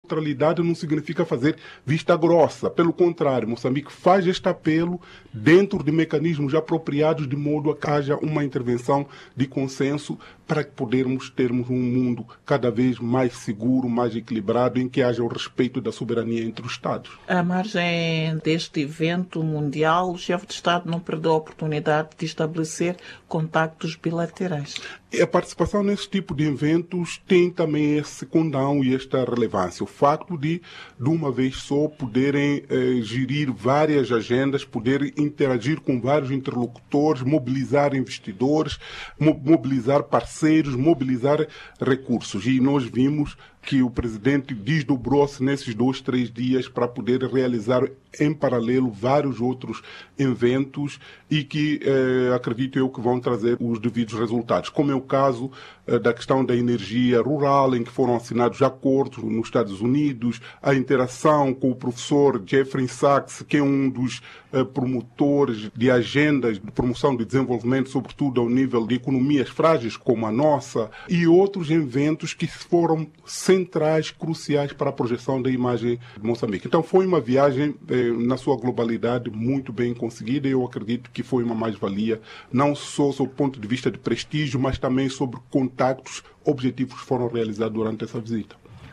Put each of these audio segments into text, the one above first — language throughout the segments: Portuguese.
Neutralidade não significa fazer vista grossa. Pelo contrário, Moçambique faz este apelo dentro de mecanismos apropriados de modo a que haja uma intervenção de consenso para que termos um mundo cada vez mais seguro, mais equilibrado, em que haja o respeito da soberania entre os Estados. À margem deste evento mundial, o chefe de Estado não perdeu a oportunidade de estabelecer contactos bilaterais. A participação nesse tipo de eventos tem também esse condão e esta relevância. O facto de uma vez só, poderem gerir várias agendas, poderem interagir com vários interlocutores, mobilizar investidores, mobilizar parceiros, mobilizar recursos. E nós vimos que o presidente desdobrou-se nesses 2-3 dias para poder realizar em paralelo vários outros eventos e que acredito eu que vão trazer os devidos resultados, como é o caso da questão da energia rural, em que foram assinados acordos nos Estados Unidos, a interação com o professor Jeffrey Sachs, que é um dos promotores de agendas de promoção de desenvolvimento, sobretudo ao nível de economias frágeis como a nossa, e outros eventos que foram centrais, cruciais para a projeção da imagem de Moçambique. Então foi uma viagem, na sua globalidade, muito bem conseguida, e eu acredito que foi uma mais-valia, não só sob o ponto de vista de prestígio, mas também sobre contactos objetivos que foram realizados durante essa visita.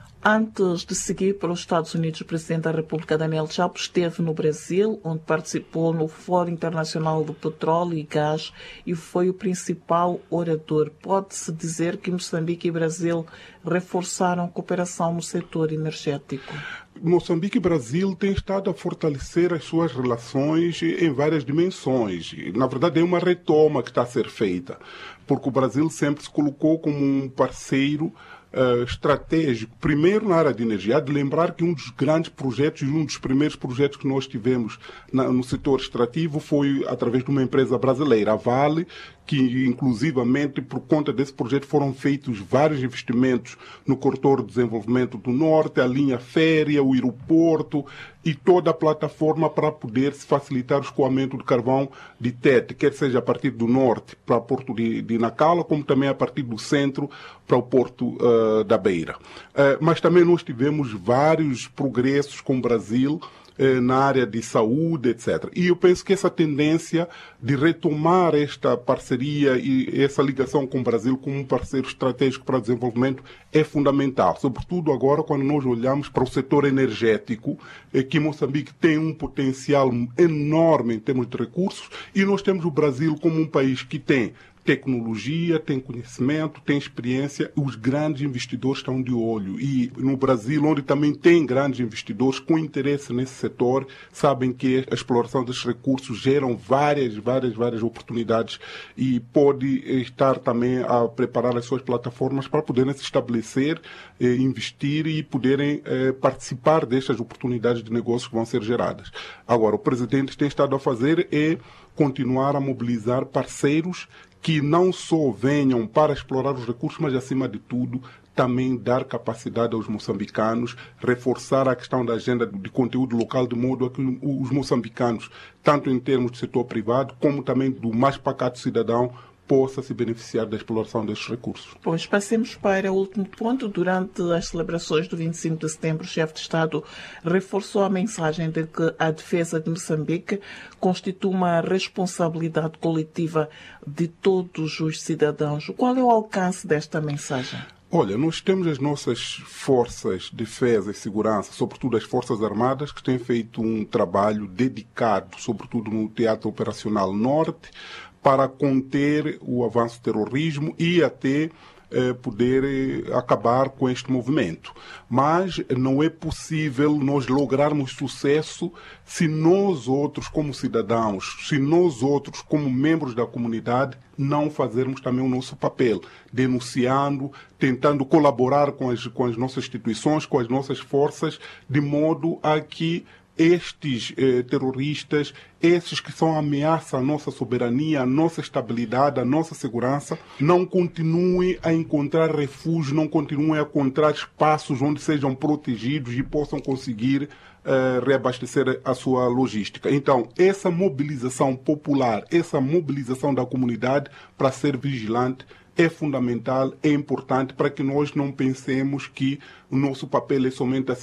Antes de seguir para os Estados Unidos, o presidente da República, Daniel Chapo, esteve no Brasil, onde participou no Fórum Internacional do Petróleo e Gás e foi o principal orador. Pode-se dizer que Moçambique e Brasil reforçaram a cooperação no setor energético? Moçambique e Brasil têm estado a fortalecer as suas relações em várias dimensões. Na verdade, é uma retoma que está a ser feita, porque o Brasil sempre se colocou como um parceiro estratégico, primeiro na área de energia. Há de lembrar que um dos grandes projetos e um dos primeiros projetos que nós tivemos no setor extrativo foi através de uma empresa brasileira, a Vale, que inclusivamente por conta desse projeto foram feitos vários investimentos no corredor de desenvolvimento do Norte, a linha férrea, o aeroporto e toda a plataforma para poder se facilitar o escoamento de carvão de Tete, quer seja a partir do Norte para o porto de Nacala, como também a partir do centro para o porto da Beira. Mas também nós tivemos vários progressos com o Brasil na área de saúde, etc. E eu penso que essa tendência de retomar esta parceria e essa ligação com o Brasil como um parceiro estratégico para o desenvolvimento é fundamental, sobretudo agora quando nós olhamos para o setor energético, que Moçambique tem um potencial enorme em termos de recursos, e nós temos o Brasil como um país que tem tecnologia, tem conhecimento, tem experiência, e os grandes investidores estão de olho. E no Brasil, onde também tem grandes investidores com interesse nesse setor, sabem que a exploração desses recursos geram várias oportunidades e pode estar também a preparar as suas plataformas para poderem se estabelecer, investir e poderem participar destas oportunidades de negócios que vão ser geradas. Agora, o presidente tem estado a fazer continuar a mobilizar parceiros que não só venham para explorar os recursos, mas, acima de tudo, também dar capacidade aos moçambicanos, reforçar a questão da agenda de conteúdo local, de modo a que os moçambicanos, tanto em termos de setor privado, como também do mais pacato cidadão, possa se beneficiar da exploração destes recursos. Pois, passemos para o último ponto. Durante as celebrações do 25 de setembro, o chefe de Estado reforçou a mensagem de que a defesa de Moçambique constitui uma responsabilidade coletiva de todos os cidadãos. Qual é o alcance desta mensagem? Olha, nós temos as nossas forças de defesa e segurança, sobretudo as Forças Armadas, que têm feito um trabalho dedicado, sobretudo no Teatro Operacional Norte, para conter o avanço do terrorismo e até poder acabar com este movimento. Mas não é possível nós lograrmos sucesso se nós outros, como cidadãos, se nós outros, como membros da comunidade, não fazermos também o nosso papel, denunciando, tentando colaborar com as nossas instituições, com as nossas forças, de modo a que estes terroristas, esses que são ameaça à nossa soberania, à nossa estabilidade, à nossa segurança, não continuem a encontrar refúgio, não continuem a encontrar espaços onde sejam protegidos e possam conseguir reabastecer a sua logística. Então, essa mobilização popular, essa mobilização da comunidade para ser vigilante é fundamental, é importante para que nós não pensemos que o nosso papel é somente